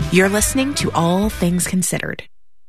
You're listening to All Things Considered.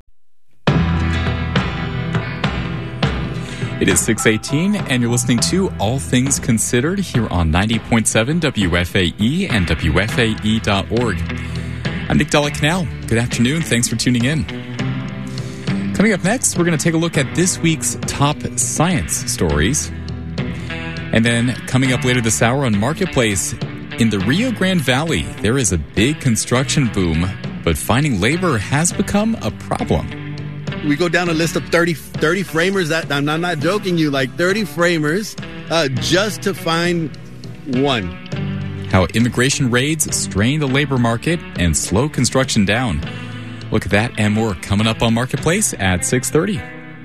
It is 6:18, and you're listening to All Things Considered here on 90.7 WFAE and WFAE.org. I'm Nick Della-Canal. Good afternoon. Thanks for tuning in. Coming up next, we're going to take a look at this week's top science stories. And then coming up later this hour on Marketplace, in the Rio Grande Valley, there is a big construction boom, but finding labor has become a problem. We go down a list of 30 framers. That I'm not joking you, like 30 framers just to find one. How immigration raids strain the labor market and slow construction down. Look at that and more coming up on Marketplace at 6:30.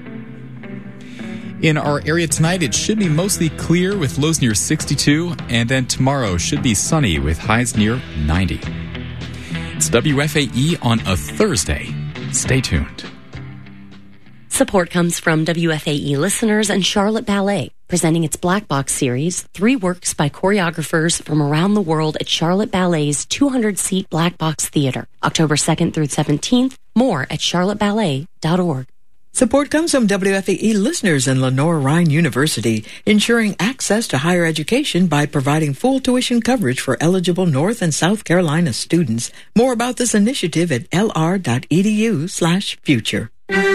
In our area tonight, it should be mostly clear with lows near 62, and then tomorrow should be sunny with highs near 90. It's WFAE on a Thursday. Stay tuned. Support comes from WFAE listeners and Charlotte Ballet, presenting its Black Box series, 3 works by choreographers from around the world at Charlotte Ballet's 200-seat Black Box Theater, October 2nd through 17th. More at charlotteballet.org. Support comes from WFAE listeners and Lenore-Rhine University, ensuring access to higher education by providing full tuition coverage for eligible North and South Carolina students. More about this initiative at lr.edu/future.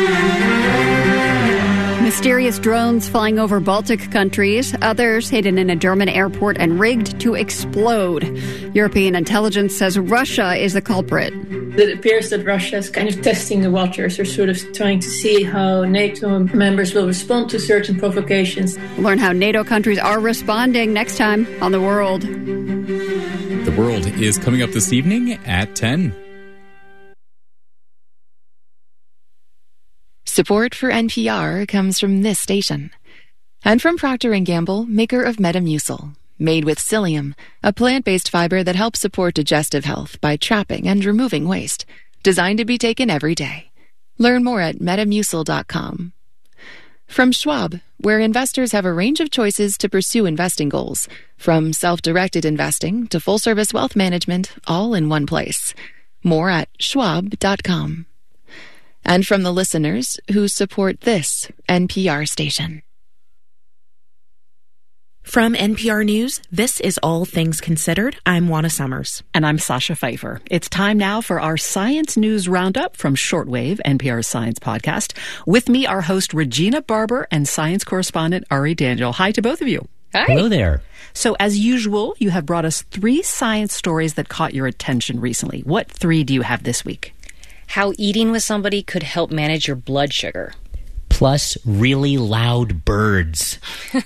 Mysterious drones flying over Baltic countries, others hidden in a German airport and rigged to explode. European intelligence says Russia is the culprit. It appears that Russia is kind of testing the waters. They're sort of trying to see how NATO members will respond to certain provocations. Learn how NATO countries are responding next time on The World. The World is coming up this evening at 10. Support for NPR comes from this station. And from Procter & Gamble, maker of Metamucil. Made with psyllium, a plant-based fiber that helps support digestive health by trapping and removing waste. Designed to be taken every day. Learn more at metamucil.com. From Schwab, where investors have a range of choices to pursue investing goals. From self-directed investing to full-service wealth management, all in one place. More at schwab.com. And from the listeners who support this NPR station. From NPR News, this is All Things Considered. I'm Juana Summers. And I'm Sasha Pfeiffer. It's time now for our Science News Roundup from Shortwave, NPR's science podcast. With me, our host Regina Barber and science correspondent Ari Daniel. Hi to both of you. Hi. Hello there. So as usual, you have brought us 3 science stories that caught your attention recently. What 3 do you have this week? How eating with somebody could help manage your blood sugar. Plus really loud birds.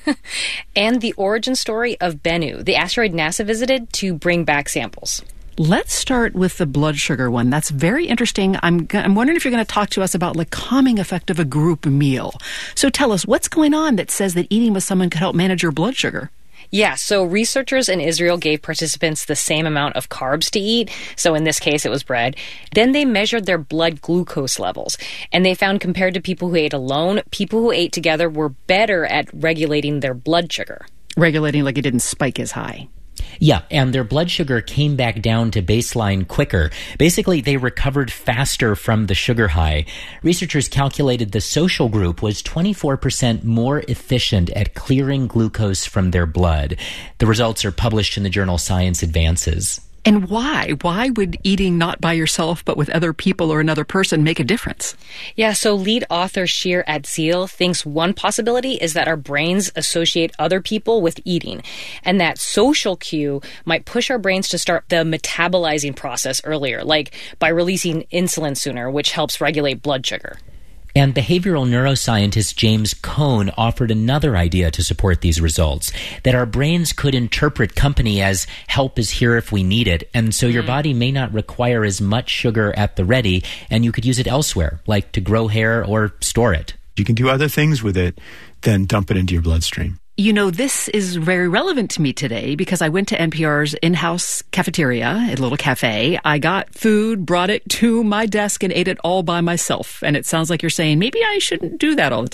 And the origin story of Bennu, the asteroid NASA visited to bring back samples. Let's start with the blood sugar one. That's very interesting. I'm wondering if you're going to talk to us about the calming effect of a group meal. So tell us, what's going on that says that eating with someone could help manage your blood sugar? Yeah, so researchers in Israel gave participants the same amount of carbs to eat. So in this case, it was bread. Then they measured their blood glucose levels. And they found compared to people who ate alone, people who ate together were better at regulating their blood sugar. Regulating like it didn't spike as high. Yeah, and their blood sugar came back down to baseline quicker. Basically, they recovered faster from the sugar high. Researchers calculated the social group was 24% more efficient at clearing glucose from their blood. The results are published in the journal Science Advances. And why? Why would eating not by yourself but with other people or another person make a difference? Yeah, so lead author Shir Atzeal thinks one possibility is that our brains associate other people with eating, and that social cue might push our brains to start the metabolizing process earlier, like by releasing insulin sooner, which helps regulate blood sugar. And behavioral neuroscientist James Cohn offered another idea to support these results, that our brains could interpret company as help is here if we need it, and so your body may not require as much sugar at the ready, and you could use it elsewhere, like to grow hair or store it. You can do other things with it than dump it into your bloodstream. You know, this is very relevant to me today because I went to NPR's in-house cafeteria, a little cafe. I got food, brought it to my desk, and ate it all by myself. And it sounds like you're saying, maybe I shouldn't do that all the time.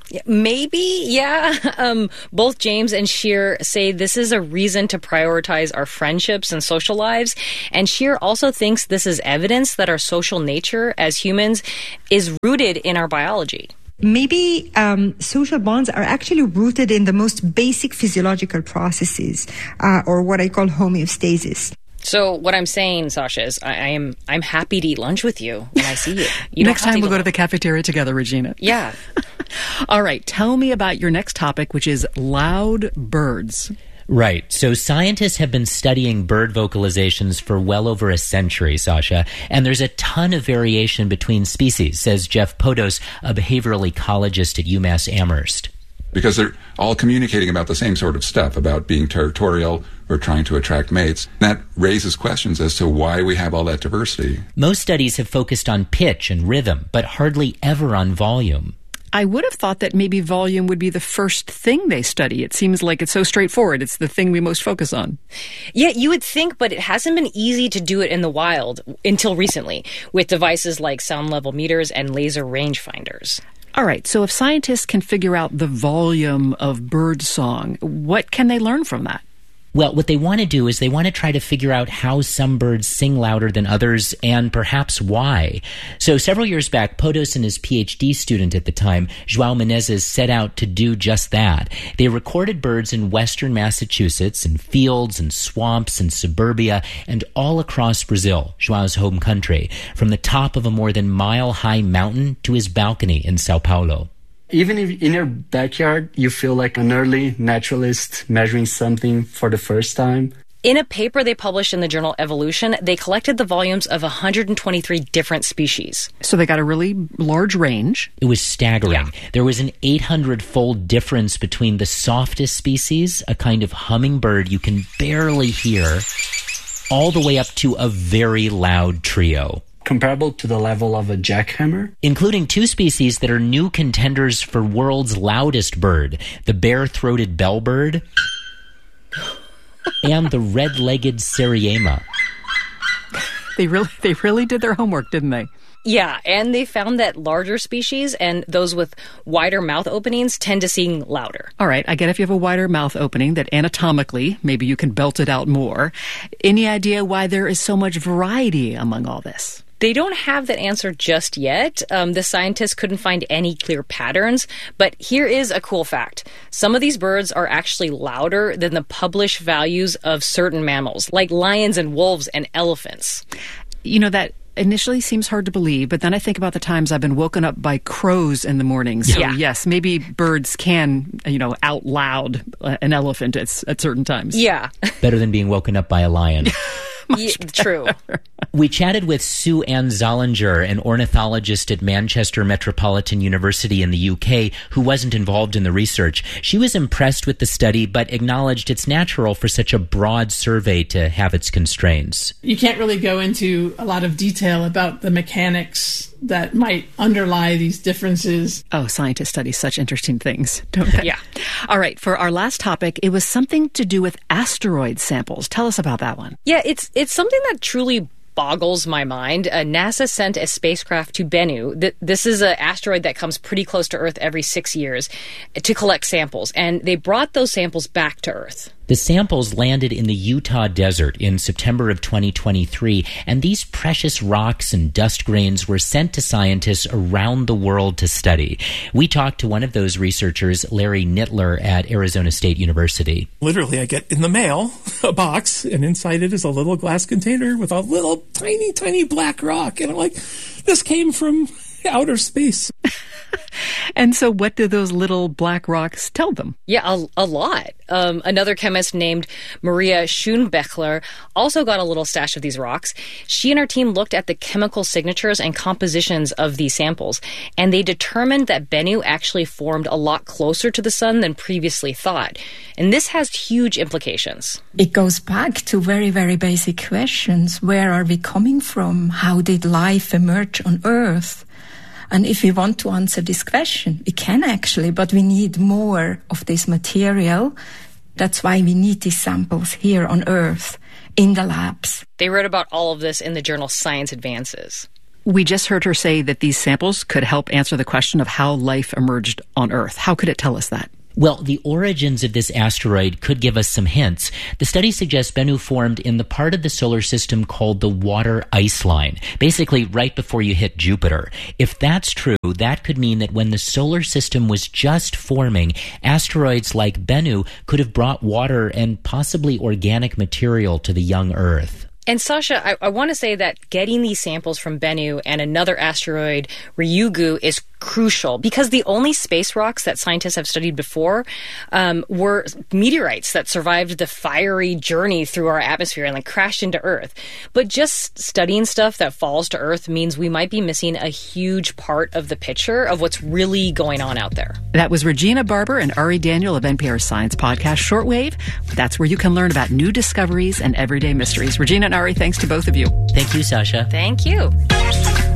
Maybe, yeah. Both James and Scheer say this is a reason to prioritize our friendships and social lives. And Scheer also thinks this is evidence that our social nature as humans is rooted in our biology. Maybe social bonds are actually rooted in the most basic physiological processes, or what I call homeostasis. So what I'm saying, Sasha, is I'm happy to eat lunch with you when I see you. Next time we'll go to the cafeteria together, Regina. Yeah. All right. Tell me about your next topic, which is loud birds. Right. So scientists have been studying bird vocalizations for well over a century, Sasha, and there's a ton of variation between species, says Jeff Podos, a behavioral ecologist at UMass Amherst. Because they're all communicating about the same sort of stuff, about being territorial or trying to attract mates. That raises questions as to why we have all that diversity. Most studies have focused on pitch and rhythm, but hardly ever on volume. I would have thought that maybe volume would be the first thing they study. It seems like it's so straightforward. It's the thing we most focus on. Yeah, you would think, but it hasn't been easy to do it in the wild until recently with devices like sound level meters and laser rangefinders. All right, so if scientists can figure out the volume of bird song, what can they learn from that? Well, what they want to do is they want to try to figure out how some birds sing louder than others and perhaps why. So several years back, Podos and his PhD student at the time, João Menezes, set out to do just that. They recorded birds in western Massachusetts, in fields and swamps and suburbia, and all across Brazil, João's home country, from the top of a more than mile-high mountain to his balcony in Sao Paulo. Even if in your backyard you feel like an early naturalist measuring something for the first time. In a paper they published in the journal Evolution, they collected the volumes of 123 different species. So they got a really large range. It was staggering. Yeah. There was an 800-fold difference between the softest species, a kind of hummingbird you can barely hear, all the way up to a very loud trio. Comparable to the level of a jackhammer? Including two species that are new contenders for world's loudest bird, the bare-throated bellbird and the red-legged Sariema. They really did their homework, didn't they? Yeah, and they found that larger species and those with wider mouth openings tend to sing louder. All right, I get if you have a wider mouth opening that anatomically, maybe you can belt it out more. Any idea why there is so much variety among all this? They don't have that answer just yet. The scientists couldn't find any clear patterns, but here is a cool fact. Some of these birds are actually louder than the published values of certain mammals, like lions and wolves and elephants. You know, that initially seems hard to believe, but then I think about the times I've been woken up by crows in the morning. So yes, maybe birds can, out loud an elephant at certain times. Yeah. Better than being woken up by a lion. True. We chatted with Sue Ann Zollinger, an ornithologist at Manchester Metropolitan University in the UK, who wasn't involved in the research. She was impressed with the study, but acknowledged it's natural for such a broad survey to have its constraints. You can't really go into a lot of detail about the mechanics that might underlie these differences. Oh, scientists study such interesting things, don't they? Yeah. All right, for our last topic, it was something to do with asteroid samples. Tell us about that one. Yeah, it's something that truly boggles my mind. NASA sent a spacecraft to Bennu. This is an asteroid that comes pretty close to Earth every 6 years to collect samples, and they brought those samples back to Earth. The samples landed in the Utah desert in September of 2023, and these precious rocks and dust grains were sent to scientists around the world to study. We talked to one of those researchers, Larry Nittler at Arizona State University. Literally, I get in the mail a box, and inside it is a little glass container with a little tiny, tiny black rock. And I'm like, this came from outer space. And so what do those little black rocks tell them? Yeah, a lot. Another chemist named Maria Schoenbechler also got a little stash of these rocks. She and her team looked at the chemical signatures and compositions of these samples, and they determined that Bennu actually formed a lot closer to the sun than previously thought. And this has huge implications. It goes back to very, very basic questions. Where are we coming from? How did life emerge on Earth? And if we want to answer this question, we can actually, but we need more of this material. That's why we need these samples here on Earth, in the labs. They wrote about all of this in the journal Science Advances. We just heard her say that these samples could help answer the question of how life emerged on Earth. How could it tell us that? Well, the origins of this asteroid could give us some hints. The study suggests Bennu formed in the part of the solar system called the water ice line, basically right before you hit Jupiter. If that's true, that could mean that when the solar system was just forming, asteroids like Bennu could have brought water and possibly organic material to the young Earth. And Sasha, I want to say that getting these samples from Bennu and another asteroid, Ryugu, is crucial because the only space rocks that scientists have studied before were meteorites that survived the fiery journey through our atmosphere and crashed into Earth. But just studying stuff that falls to Earth means we might be missing a huge part of the picture of what's really going on out there. That was Regina Barber and Ari Daniel of NPR's science podcast Shortwave. That's where you can learn about new discoveries and everyday mysteries. Regina and Ari, thanks to both of you. Thank you, Sasha. Thank you.